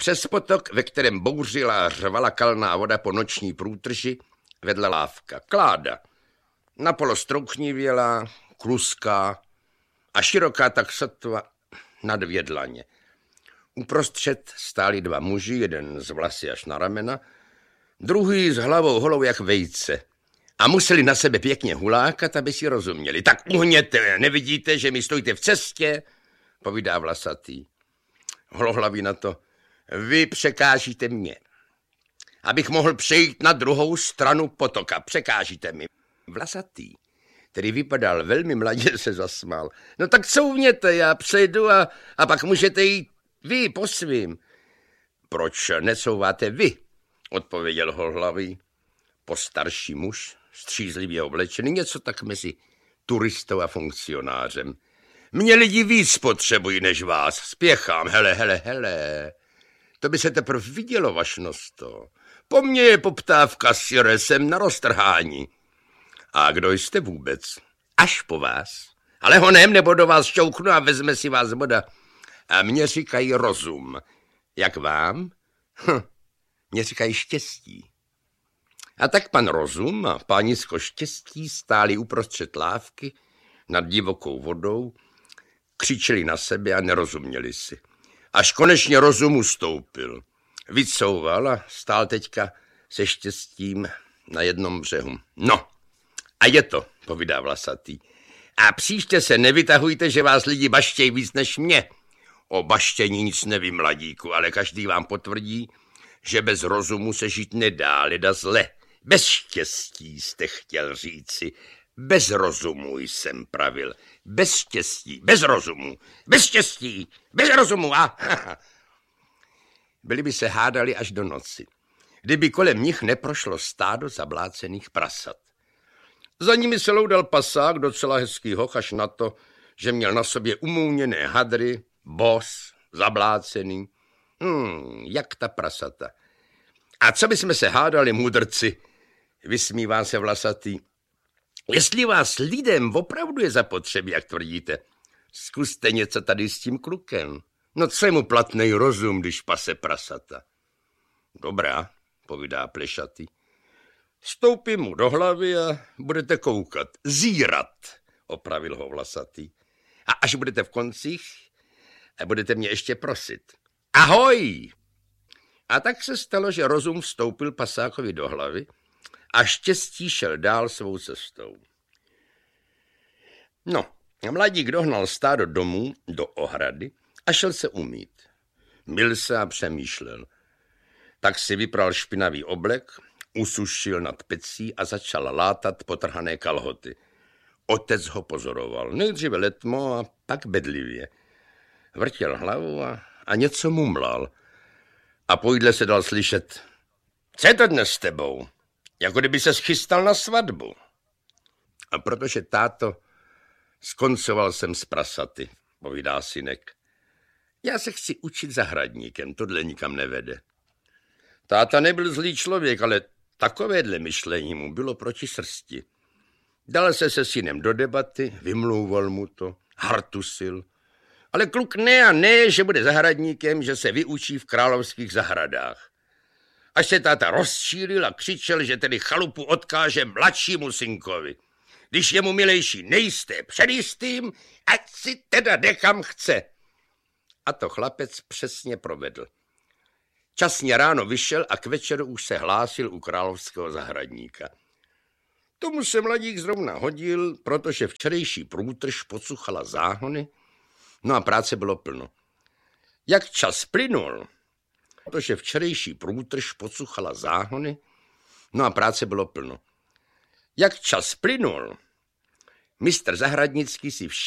Přes potok, ve kterém bouřila a řvala kalná voda po noční průtrži, vedla lávka, kláda. Napolo strouchnivělá, kluská a široká tak sotva na 2 dlaně. Uprostřed stáli 2 muži, jeden z vlasy až na ramena, druhý s hlavou holou jak vejce. A museli na sebe pěkně hulákat, aby si rozuměli. Tak uhněte, nevidíte, že mi stojíte v cestě? Povídá vlasatý. Holohlavý na to. Vy překážíte mě. Abych mohl přejít na druhou stranu potoka. Překážíte mi. Vlasatý, který vypadal velmi mladě, se zasmál. No tak couvněte, já přejdu a pak můžete jít vy po svým. Proč necouváte vy? Odpověděl holohlavý. Postarší muž, střízlivě oblečený, něco tak mezi turistou a funkcionářem. Mě lidi víc potřebují než vás. Spěchám, hele. To by se teprve vidělo, vašnosto. Po mně je poptávka, sire, jsem na roztrhání. A kdo jste vůbec? Až po vás. Ale honem, nebo do vás šťouknu a vezme si vás voda. A mně říkají rozum. Jak vám? Mně říkají štěstí. A tak pan Rozum a pánisko Štěstí stáli uprostřed lávky nad divokou vodou, křičeli na sebe a nerozuměli si. Až konečně Rozum ustoupil. Vycouval a stál teďka se Štěstím na jednom břehu. No, a je to, povídá vlasatý. A příště se nevytahujte, že vás lidi baštějí víc než mě. O baštění nic nevím, mladíku, ale každý vám potvrdí, že bez rozumu se žít nedá, leda zle. Bez štěstí jste chtěl říci. Bez rozumu jsem pravil. Bez štěstí, bez rozumu. Bez štěstí, bez rozumu. Byli by se hádali až do noci, kdyby kolem nich neprošlo stádo zablácených prasat. Za nimi se loudal pasák, docela hezký hoch, až na to, že měl na sobě umouněné hadry, bos, zablácený. Jak ta prasata. A co bychom se hádali, mudrci, vysmívá se vlasatý. Jestli vás lidem opravdu je zapotřebí, jak tvrdíte, zkuste něco tady s tím klukem. No co je mu platnej rozum, když pase prasata? Dobrá, povídá plešatý. Stoupím mu do hlavy a budete koukat. Zírat, opravil ho vlasatý. A až budete v koncích, budete mě ještě prosit. Ahoj! A tak se stalo, že Rozum vstoupil pasákovi do hlavy a Štěstí šel dál svou cestou. No, mladík dohnal stádo domů do ohrady a šel se umýt. Myl se a přemýšlel. Tak si vypral špinavý oblek, usušil nad pecí a začal látat potrhané kalhoty. Otec ho pozoroval, nejdříve letmo a pak bedlivě. Vrtěl hlavu a něco mumlal. A po jídle se dal slyšet. Co je to dnes s tebou? Jako kdyby se schystal na svatbu. A protože táto, skoncoval jsem s prasaty, povídá synek. Já se chci učit zahradníkem, tohle nikam nevede. Táta nebyl zlý člověk, ale takovéhle myšlení mu bylo proti srsti. Dal se synem do debaty, vymlouval mu to, hartusil. Ale kluk ne a ne, že bude zahradníkem, že se vyučí v královských zahradách. Až se táta rozčílil a křičel, že tedy chalupu odkáže mladšímu synkovi. Když je mu milejší nejisté před jistým, ať si teda dekam chce. A to chlapec přesně provedl. Časně ráno vyšel a k večeru už se hlásil u královského zahradníka. Tomu se mladík zrovna hodil, protože včerejší průtrž pocuchala záhony, no a práce bylo plno. Jak čas plynul, protože včerejší průtrž pocuchala záhony, no a práce bylo plno. Jak čas plynul, mistr zahradnický si všiml,